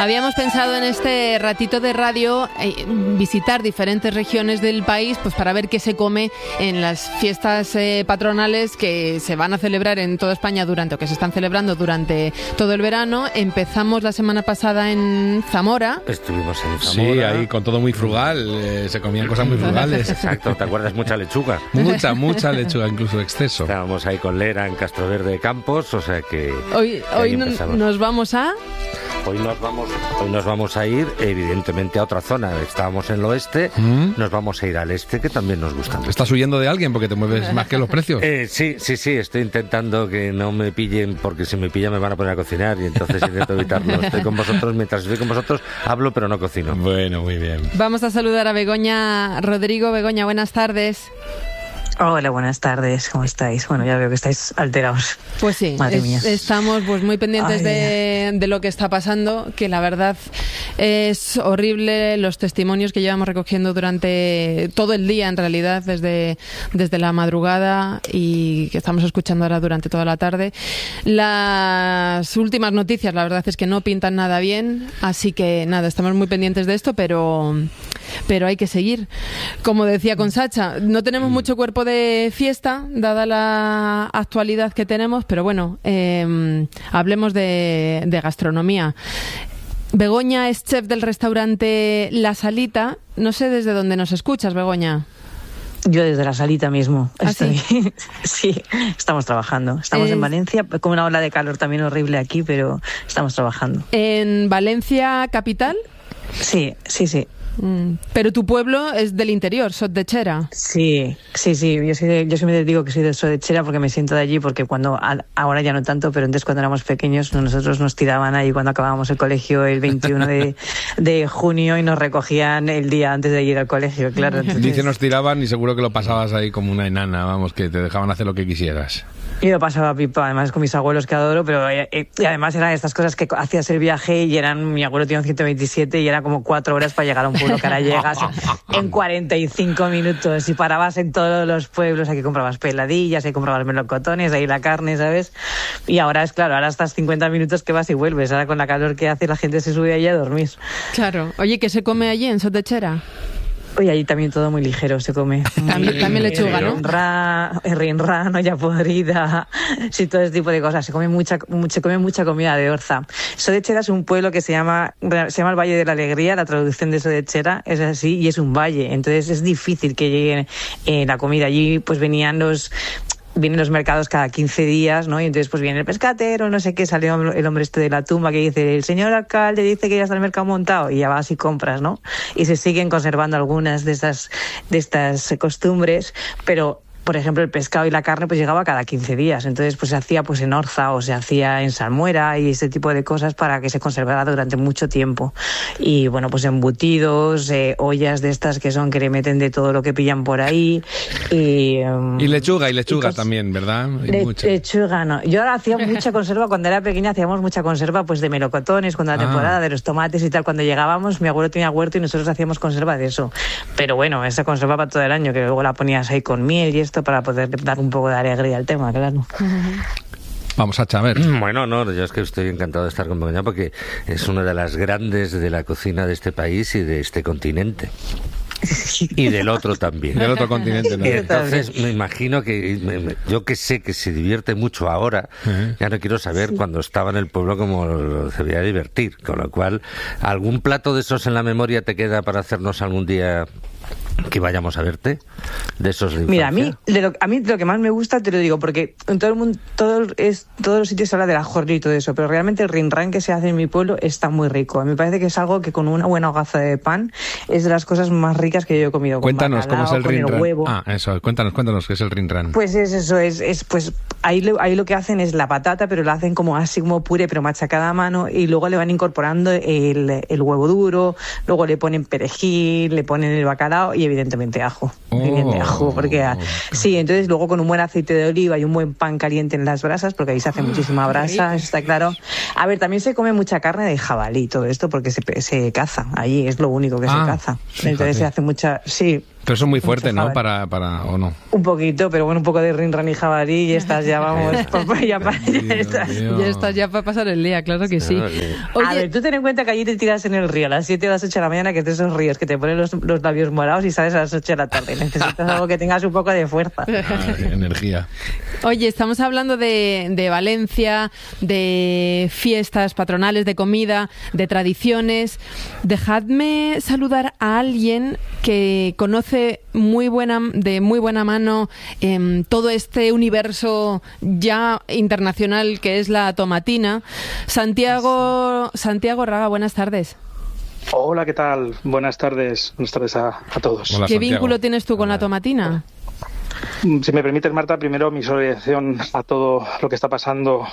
Habíamos pensado en este ratito de radio visitar diferentes regiones del país pues para ver qué se come en las fiestas patronales que se van a celebrar en toda España o que se están celebrando durante todo el verano. Empezamos la semana pasada en Zamora. Estuvimos en Zamora. Sí, ahí con todo muy frugal, se comían cosas muy frugales. Exacto, ¿te acuerdas? Mucha lechuga. Mucha lechuga, incluso exceso. Estábamos ahí con Lera en Castroverde de Campos, o sea que... Hoy nos vamos a... Hoy nos vamos a ir, evidentemente, a otra zona. Estábamos en el oeste, nos vamos a ir al este, que también nos gusta mucho. ¿Estás huyendo de alguien porque te mueves más que los precios? Sí, estoy intentando que no me pillen, porque si me pillan me van a poner a cocinar y entonces intento evitarlo. Estoy con vosotros, mientras estoy con vosotros hablo, pero no cocino. Bueno, muy bien. Vamos a saludar a Begoña Rodrigo. Begoña, buenas tardes. Hola, buenas tardes, ¿cómo estáis? Bueno, ya veo que estáis alterados. Pues sí, madre mía. Estamos pues muy pendientes de lo que está pasando, que la verdad es horrible los testimonios que llevamos recogiendo durante todo el día, en realidad, desde la madrugada y que estamos escuchando ahora durante toda la tarde. Las últimas noticias, la verdad es que no pintan nada bien, así que nada, estamos muy pendientes de esto, pero hay que seguir. Como decía con Sacha, no tenemos mucho cuerpo de fiesta, dada la actualidad que tenemos, pero bueno, hablemos de gastronomía. Begoña es chef del restaurante La Salita. No sé desde dónde nos escuchas, Begoña. Yo desde La Salita mismo. ¿Ah, sí? Sí, estamos trabajando. Estamos en Valencia, con una ola de calor también horrible aquí, pero estamos trabajando. ¿En Valencia capital? Sí. Pero tu pueblo es del interior, Sot de Xera. Sí. Yo siempre digo que soy de Sot de Xera porque me siento de allí, porque ahora ya no tanto, pero antes cuando éramos pequeños nosotros nos tiraban ahí cuando acabábamos el colegio el 21 de junio y nos recogían el día antes de ir al colegio, claro. Entonces... Dice nos tiraban y seguro que lo pasabas ahí como una enana, vamos, que te dejaban hacer lo que quisieras. Yo lo pasaba pipa, además con mis abuelos que adoro, pero y además eran estas cosas que hacías el viaje y mi abuelo tiene un 127 y era como 4 horas para llegar a un pueblo que ahora llegas en 45 minutos y parabas en todos los pueblos, aquí comprabas peladillas, aquí comprabas melocotones, ahí la carne, ¿sabes? Y ahora ahora estás 50 minutos que vas y vuelves, ahora con la calor que hace la gente se sube allí a dormir. Claro. Oye, ¿qué se come allí en Sot de Xera? Oye, allí también todo muy ligero se come. También lechuga, ¿no? Rinrán, olla podrida, sí, todo ese tipo de cosas. Se come mucha comida de Orza. Sot de Xera es un pueblo que se llama el Valle de la Alegría, la traducción de Sot de Xera es así, y es un valle. Entonces es difícil que llegue la comida. Allí pues vienen los mercados cada 15 días, ¿no? Y entonces pues viene el pescatero, no sé qué, salió el hombre de la tumba que dice, el señor alcalde dice que ya está el mercado montado, y ya vas y compras, ¿no? Y se siguen conservando algunas de estas costumbres, pero... Por ejemplo, el pescado y la carne pues llegaba cada 15 días. Entonces pues se hacía pues en Orza o se hacía en Salmuera y ese tipo de cosas para que se conservara durante mucho tiempo. Y bueno, pues embutidos, ollas de estas que le meten de todo lo que pillan por ahí. Y lechuga también, ¿verdad? Lechuga, no. Yo ahora hacía mucha conserva, cuando era pequeña hacíamos mucha conserva pues de melocotones, cuando la temporada de los tomates y tal. Cuando llegábamos, mi abuelo tenía huerto y nosotros hacíamos conserva de eso. Pero bueno, esa conserva para todo el año, que luego la ponías ahí con miel y esto, para poder dar un poco de alegría al tema, claro. Vamos a ver. Bueno, no, yo es que estoy encantado de estar con Begoña porque es una de las grandes de la cocina de este país y de este continente. Y del otro también. Del otro continente, ¿no? Entonces me imagino que yo que sé que se divierte mucho ahora, ya no quiero saber cuando estaba en el pueblo cómo se debía divertir. Con lo cual, ¿algún plato de esos en la memoria te queda para hacernos algún día que vayamos a verte? De esos de infancia. Mira, a mí lo que más me gusta, te lo digo, porque en todo el mundo, todos los sitios se habla de la jornilla y todo eso, pero realmente el rinrán que se hace en mi pueblo está muy rico. A mí me parece que es algo que con una buena hogaza de pan es de las cosas más ricas que yo he comido. Cuéntanos con bacalao, cómo es el rinrán. Huevo. Eso, cuéntanos qué es el rinrán. Pues es eso, pues ahí lo que hacen es la patata, pero la hacen como así como puré, pero machacada a mano, y luego le van incorporando el huevo duro, luego le ponen perejil, le ponen el bacalao y evidentemente ajo. Porque sí, entonces luego con un buen aceite de oliva y un buen pan caliente en las brasas, porque ahí se hace muchísima brasa, está claro. A ver, también se come mucha carne de jabalí, todo esto, porque se caza allí, es lo único que se caza. Entonces se hace mucha, sí, Pero eso es muy fuerte, ¿no? Para ¿o no? Un poquito, pero bueno, un poco de rin, ran y jabalí y estás ya, vamos, ya estás ya para pasar el día, claro que sí. Oye, a ver, tú ten en cuenta que allí te tiras en el río a las 7 o las 8 de la mañana, que es de esos ríos que te ponen los labios morados y sales a las 8 de la tarde. Necesitas algo que tengas un poco de fuerza. Energía. Oye, estamos hablando de Valencia, de fiestas patronales, de comida, de tradiciones. Dejadme saludar a alguien que conoce de muy buena mano todo este universo ya internacional que es la tomatina. Santiago Raga, buenas tardes. Hola, ¿qué tal? Buenas tardes a todos. Hola, ¿Qué Santiago. vínculo tienes tú con la tomatina? Si me permites, Marta, primero mi solidaridad a todo lo que está pasando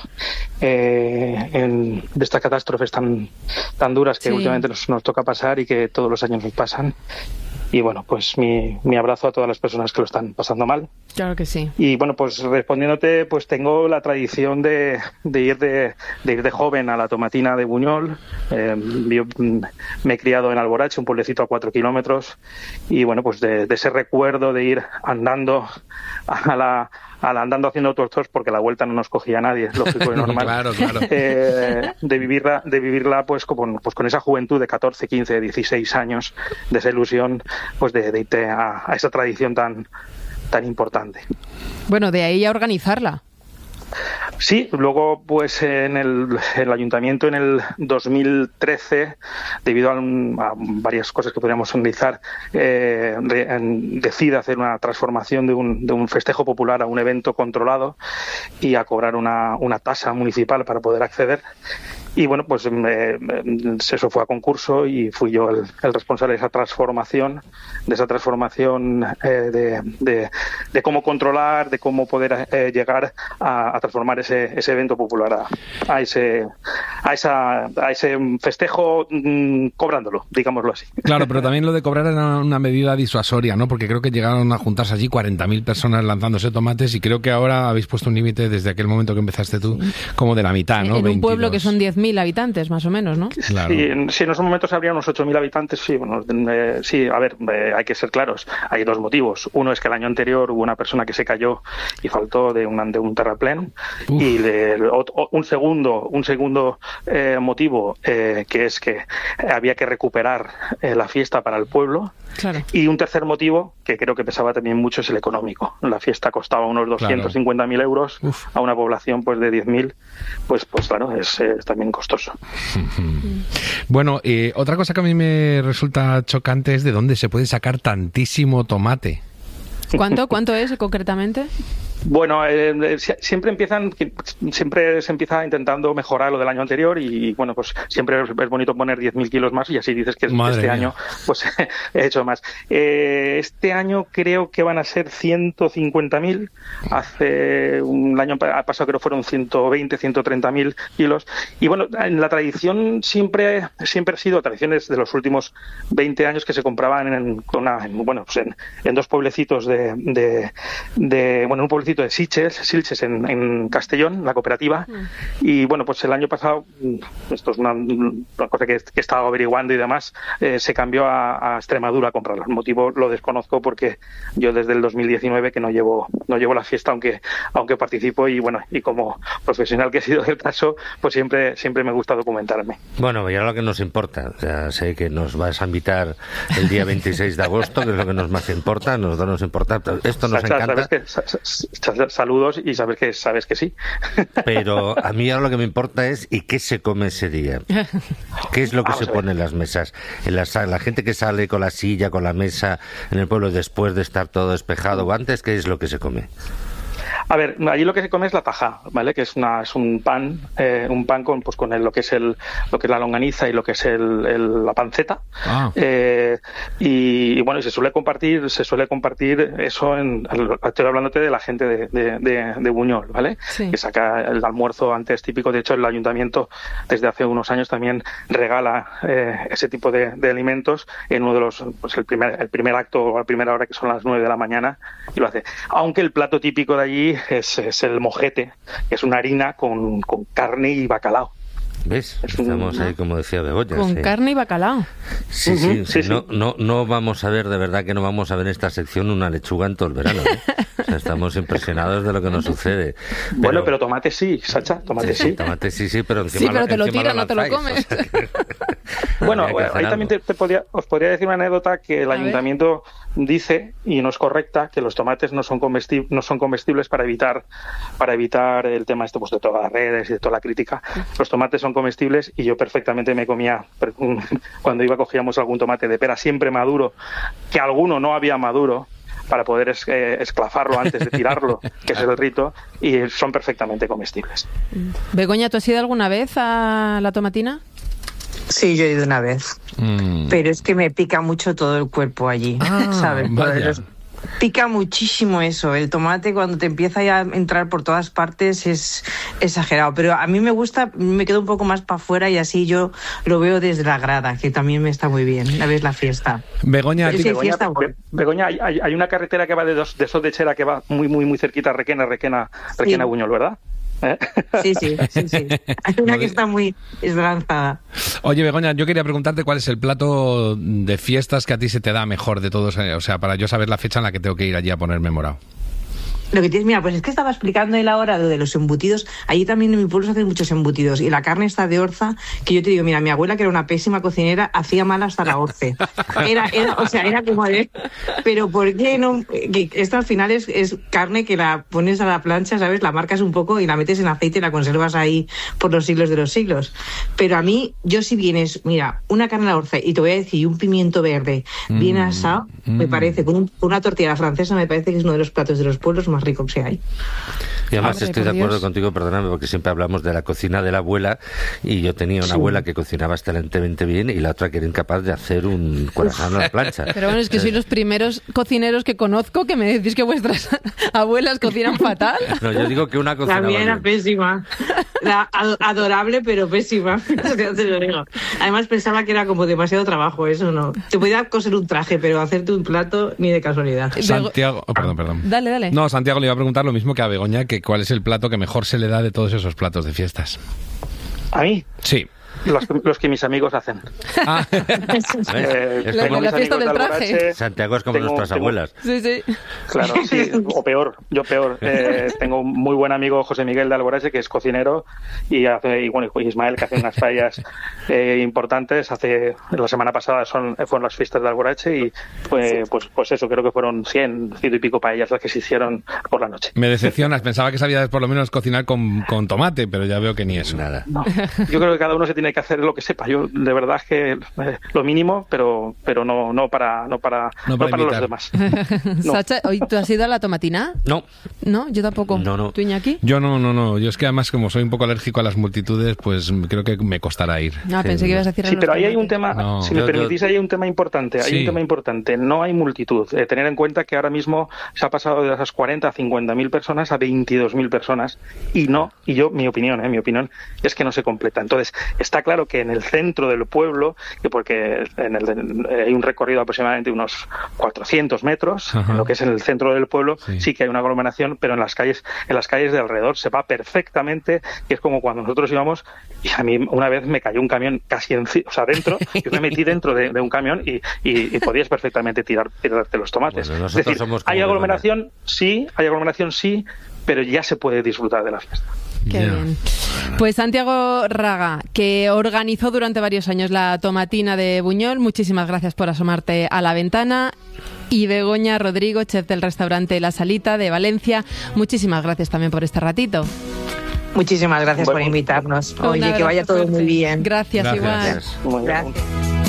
de estas catástrofes tan duras que últimamente nos toca pasar y que todos los años nos pasan. Y bueno, pues mi abrazo a todas las personas que lo están pasando mal. Claro que sí. Y bueno, pues respondiéndote, pues tengo la tradición de ir de joven a la tomatina de Buñol. Yo me he criado en Alborache, un pueblecito a 4 kilómetros. Y bueno, pues de ese recuerdo de ir andando andando haciendo autostop, porque la vuelta no nos cogía nadie, es lógico y normal. Claro. De vivirla pues con esa juventud de 14, 15, 16 años, de esa ilusión, pues de irte a esa tradición tan importante. Bueno, de ahí a organizarla. Sí, luego pues en el ayuntamiento en el 2013, debido a varias cosas que podríamos analizar, decide hacer una transformación de un festejo popular a un evento controlado y a cobrar una tasa municipal para poder acceder. Y bueno, pues eso fue a concurso y fui yo el responsable de esa transformación, de cómo controlar, de cómo poder llegar a transformar ese evento popular a ese festejo, cobrándolo, digámoslo así. Claro, pero también lo de cobrar era una medida disuasoria, ¿no? Porque creo que llegaron a juntarse allí 40.000 personas lanzándose tomates y creo que ahora habéis puesto un límite desde aquel momento que empezaste tú, como de la mitad, ¿no? En 22. un pueblo que son 10.000 habitantes, más o menos, ¿no? Claro. Sí, en esos momentos habría unos 8.000 habitantes, sí. Bueno, sí, a ver, hay que ser claros. Hay dos motivos. Uno es que el año anterior hubo una persona que se cayó y faltó de un terraplén. Uf. Y un segundo motivo, que es que había que recuperar la fiesta para el pueblo. Claro. Y un tercer motivo, que creo que pesaba también mucho, es el económico. La fiesta costaba unos 250.000 euros. Uf. A una población pues de 10.000, pues claro, es también costoso. Bueno, otra cosa que a mí me resulta chocante es de dónde se puede sacar tantísimo tomate. ¿Cuánto es concretamente? Bueno, siempre se empieza intentando mejorar lo del año anterior y bueno, pues siempre es bonito poner 10.000 kilos más y así dices que este año pues he hecho más. Este año creo que van a ser 150.000. Hace un año pasado creo fueron 120, 130.000 kilos. Y bueno, en la tradición siempre ha sido tradiciones de los últimos 20 años que se compraban en dos pueblecitos un pueblecito de Sitges en Castellón, la cooperativa. Y bueno, pues el año pasado, esto es una cosa que he estado averiguando y demás, se cambió a Extremadura a comprarla. El motivo lo desconozco porque yo desde el 2019 que no llevo la fiesta, aunque participo y bueno, y como profesional que he sido del caso, pues siempre me gusta documentarme. Bueno, ya lo que nos importa, ya sé que nos vas a invitar el día 26 de agosto, que es lo que nos más importa, nos importa, esto nos encanta. Saludos y sabes que sí. Pero a mí ahora lo que me importa es ¿y qué se come ese día? ¿Qué es lo que se pone en las mesas? La gente que sale con la silla, con la mesa en el pueblo después de estar todo despejado o antes, ¿qué es lo que se come? A ver, allí lo que se come es la taja, ¿vale? Que es un pan con lo que es la longaniza y lo que es la panceta. Ah. Y bueno, se suele compartir eso estoy hablándote de la gente de Buñol, ¿vale? Sí. Que saca el almuerzo antes típico. De hecho, el ayuntamiento desde hace unos años también regala ese tipo de alimentos en uno de los, pues el primer acto a primera hora, que son las 9 de la mañana, y lo hace. Aunque el plato típico de allí es el mojete, que es una harina con carne y bacalao. ¿Ves? Estamos ahí, como decía Begoña. Con carne y bacalao. Sí, sí. No vamos a ver, de verdad que no vamos a ver en esta sección una lechuga en todo el verano. O sea, estamos impresionados de lo que nos sucede. Bueno, pero tomate sí, Sacha, tomate sí. Tomate sí, pero encima sí, pero te lo tiras, no te lo comes. O sea que... Bueno, ahí también os podría decir una anécdota que el ayuntamiento dice, y no es correcta, que los tomates no son comestibles para evitar el tema pues, de todas las redes y de toda la crítica. Los tomates son comestibles y yo perfectamente me comía, cuando cogíamos algún tomate de pera siempre maduro, que alguno no había maduro, para poder esclafarlo antes de tirarlo, que es el rito, y son perfectamente comestibles. Begoña, ¿tú has ido alguna vez a la tomatina? Sí, yo he ido una vez, pero es que me pica mucho todo el cuerpo allí, ¿sabes? Pica muchísimo eso, el tomate cuando te empieza ya a entrar por todas partes es exagerado, pero a mí me gusta, me quedo un poco más para afuera y así yo lo veo desde la grada, que también me está muy bien, la ves la fiesta. Begoña, hay una carretera que va de Sot de Chera que va muy cerquita a Requena, Buñol, ¿verdad? Sí. Hay una que está muy eslanzada. Oye, Begoña, yo quería preguntarte cuál es el plato de fiestas que a ti se te da mejor de todos, o sea, para yo saber la fecha en la que tengo que ir allí a ponerme morado. Lo que tienes, mira, pues es que estaba explicando él ahora lo de los embutidos. Allí también en mi pueblo se hacen muchos embutidos y la carne está de orza, que yo te digo, mira, mi abuela, que era una pésima cocinera, hacía mal hasta la orce. Era como de... Pero ¿por qué no? Que esto al final es carne que la pones a la plancha, ¿sabes? La marcas un poco y la metes en aceite y la conservas ahí por los siglos de los siglos. Pero a mí, yo si vienes, mira, una carne a la orce y te voy a decir un pimiento verde bien asado, me parece, con una tortilla francesa, me parece que es uno de los platos de los pueblos más ricos que hay. Y además estoy de acuerdo contigo, perdóname, porque siempre hablamos de la cocina de la abuela y yo tenía una abuela que cocinaba excelentemente bien y la otra que era incapaz de hacer un corazón a la plancha. Pero bueno, es que sois los primeros cocineros que conozco que me decís que vuestras abuelas cocinan fatal. No, yo digo que una cocinaba bien. Era pésima. Era adorable, pero pésima. Te lo digo. Además pensaba que era como demasiado trabajo, eso no. Te podía coser un traje, pero hacerte un plato ni de casualidad. Santiago, perdón. Dale. No, Santiago le iba a preguntar lo mismo que a Begoña, que cuál es el plato que mejor se le da de todos esos platos de fiestas. ¿A mí? Sí. Los que mis amigos hacen. Es como la fiesta del traje. Santiago es como nuestras abuelas. Sí. Claro, sí, o peor, yo peor. Tengo un muy buen amigo, José Miguel de Alborache, que es cocinero, y Ismael, que hace unas paellas importantes. La semana pasada fueron las fiestas de Alborache y pues eso, creo que fueron 100 y pico paellas las que se hicieron por la noche. Me decepcionas, pensaba que sabías por lo menos cocinar con tomate, pero ya veo que ni eso. Nada. No. Yo creo que cada uno se tiene que hacer lo que sepa. Yo de verdad es que lo mínimo, pero no para los demás. No. Sacha, ¿hoy tú has ido a la tomatina? No. ¿No? Yo tampoco. No. ¿Tú, Iñaki? Yo no. Yo es que además, como soy un poco alérgico a las multitudes, pues creo que me costará ir. Pensé que ibas a decir sí, pero ahí hay un tema, si me permitís, ahí hay un tema importante. Hay un tema importante. No hay multitud. Tener en cuenta que ahora mismo se ha pasado de esas 40 a 50.000 personas a 22.000 personas y mi opinión es que no se completa. Entonces, está claro que en el centro del pueblo, porque hay un recorrido aproximadamente unos 400 metros, en lo que es en el centro del pueblo, sí que hay una aglomeración, pero en las calles de alrededor se va perfectamente, y es como cuando nosotros íbamos, y a mí una vez me cayó un camión casi dentro, yo me metí dentro de un camión y podías perfectamente tirarte los tomates. Bueno, es decir, hay aglomeración, sí, pero ya se puede disfrutar de la fiesta. Qué bien. Pues Santiago Raga, que organizó durante varios años la tomatina de Buñol, muchísimas gracias por asomarte a la ventana. Y Begoña Rodrigo, chef del restaurante La Salita de Valencia, muchísimas gracias también por este ratito. Muchísimas gracias por invitarnos. Oye, que vaya todo muy bien. Gracias. Igual. Gracias.